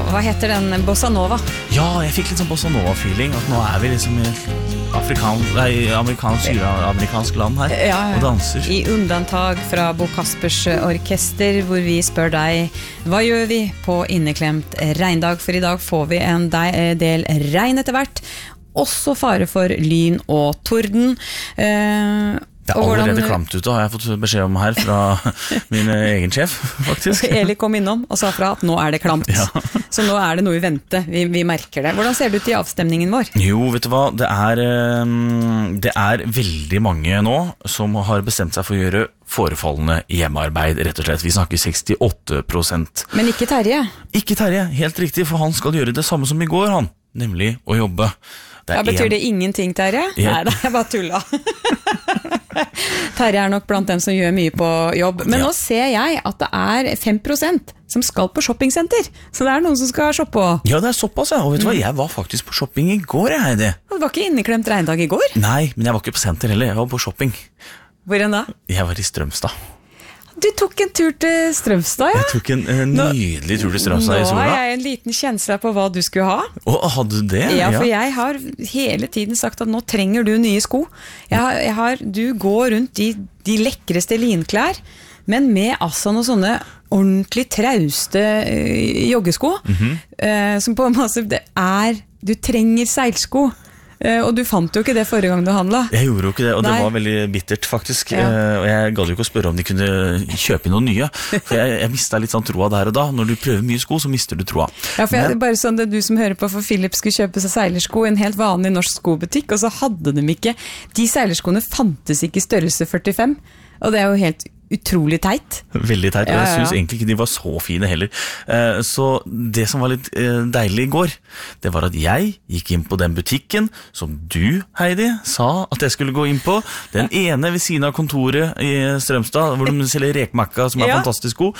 hva heter den? Bossa Nova? Ja, jeg fikk litt sånn Bossa Nova-feeling, at nå vi liksom i amerikansk land her, og danser. I undantag fra Bo Kaspers orkester, hvor vi spør deg, hva gjør vi på inneklemt regndag? For i dag får vi en del regn etter hvert, også fare for lyn og torden. Det allerede klamt ut, har jeg fått beskjed om her fra min egen sjef, faktisk. Eli kom innom og sa fra at nå det klamt. Ja. Så nå det noe i vente, vi merker det. Hvordan ser det ut i avstemningen vår? Jo, vet du hva, det veldig mange nå som har bestemt seg for å gjøre forefallende hjemmearbeid, rett og slett. Vi snakker 68%. Men ikke Terje? Ikke Terje, helt riktig, for han skal gjøre det samme som i går, han. Nemlig å jobbe. Betyr det ingenting, Terje? Nei, det bare tulla. Terje nok blant dem som gjør mye på jobb. Men nå ser jeg at det 5% som skal på shoppingsenter. Så det noen som skal shoppe også. Ja, det såpass, ja. Og vet du hva, jeg var faktisk på shopping i går, Heidi. Det var ikke inneklemt regndag i går? Nei, men jeg var ikke på senter heller. Jeg var på shopping. Hvor da? Jeg var i Strømstad. Du tok en tur til Strømstad, ja? Jeg tok en nydelig tur til Strømstad i sola. Nå har jeg en liten kjensle på hva du skulle ha. Hadde du det? Ja, for jeg har hele tiden sagt at nå trenger du nye sko. Du går rundt i de lekreste linklær, men med altså noen sånne ordentlig trauste joggesko, som på en måte du trenger seilsko. Og du fant jo ikke det forrige gang du handlet. Jeg gjorde jo ikke det, og det var veldig bittert faktisk. Og jeg gadd jo ikke å spørre om de kunne kjøpe noen nye. For jeg mistet litt sånn troa der og da. Når du prøver mye sko, så mister du troa. Ja, for bare sånn det du som hører på, for Philip skulle kjøpe seg seilersko i en helt vanlig norsk skobutikk, og så hadde de ikke, de seilerskoene fantes ikke i størrelse 45, og det jo helt utrolig teit. Veldig teit, og jeg synes egentlig ikke de var så fine heller. Så det som var litt deilig i går, det var at jeg gikk inn på den butikken som du, Heidi, sa at jeg skulle gå inn på. Den ene ved siden av kontoret i Strømstad, hvor de selger rekmakka, som fantastisk god.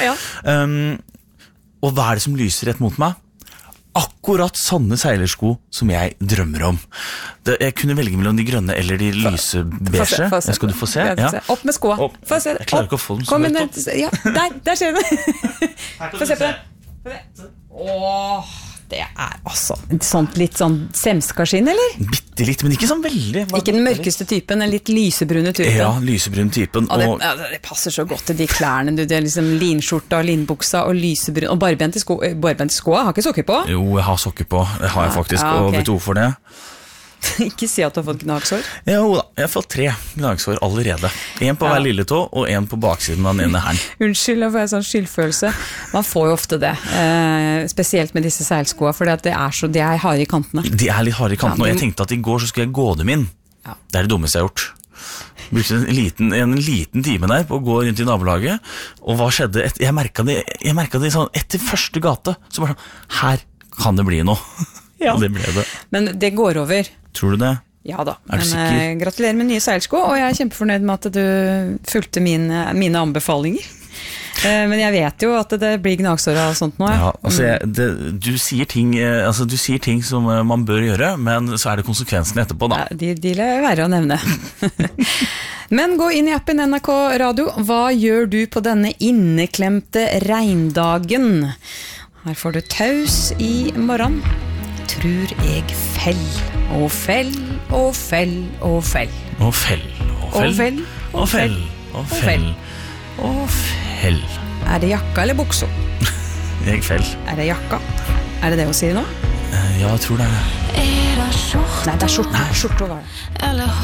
Og hva det som lyser rett mot meg? Akkurat sånne seilersko som jeg drømmer om. Jeg kunne velge mellom de grønne eller de lysebeige. Skal du få se? Opp med skoa. Få se. Jeg klarer ikke å få dem så høyt opp. Ja, der ser du det. Få se på det. Åh, det altså litt sånn semskaskinn, eller? Bitte litt, men ikke sånn veldig. Ikke den mørkeste typen, den litt lysebrune typen. Ja, lysebrune typen. Det passer så godt til de klærne. Det liksom linskjorta, linbuksa og lysebrune. Og barbente sko. Har ikke sokker på? Jo, jeg har sokker på. Det har jeg faktisk, og vet du hvorfor det? Ikke si at du har fått gnagsår. Jo da, jeg har fått 3 gnagsår allerede. En på hver lille tå, og en på baksiden av den ene her. Unnskyld, jeg får en sånn skyldfølelse. Man får jo ofte det, spesielt med disse seilskoene, for de de harde i kantene. De litt harde i kantene, og jeg tenkte at i går så skulle jeg gå dem inn. Det det dummeste jeg har gjort. Brukte en liten time der på å gå rundt i nabolaget, og hva skjedde? Jeg merket det sånn, etter første gate, så bare sånn, her kan det bli noe. Og det ble det. Men det går over. Tror du det? Ja da, men gratulerer med nye seilsko, og jeg kjempefornøyd med at du fulgte mine anbefalinger. Men jeg vet jo at det blir gnagsår og sånt nå. Ja, altså du sier ting som man bør gjøre, men så det konsekvensene etterpå da. Ja, de være å nevne. Men gå inn i appen NRK Radio. Hva gjør du på denne inneklemte regndagen? Her får du taus i morgen. Tror jeg fell, og fell, og fell, og fell. Og fell, og fell, og fell, og fell, og fell. Det jakka eller bukso? Jeg fell. Det jakka? Det det hun sier nå? Ja, jeg tror det. Det skjorta. Nei, det skjorta var det.